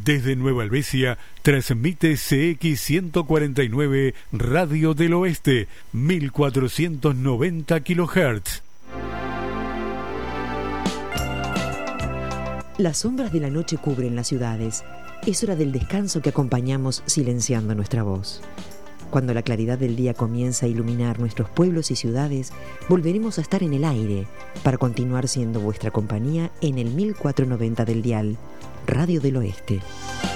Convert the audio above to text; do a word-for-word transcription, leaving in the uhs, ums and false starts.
Desde Nueva Helvecia transmite C X ciento cuarenta y nueve Radio del Oeste, mil cuatrocientos noventa kilohertz. Las sombras de la noche cubren las ciudades. Es hora del descanso que acompañamos silenciando nuestra voz. Cuando la claridad del día comienza a iluminar nuestros pueblos y ciudades, volveremos a estar en el aire para continuar siendo vuestra compañía en el mil cuatrocientos noventa del dial, Radio del Oeste.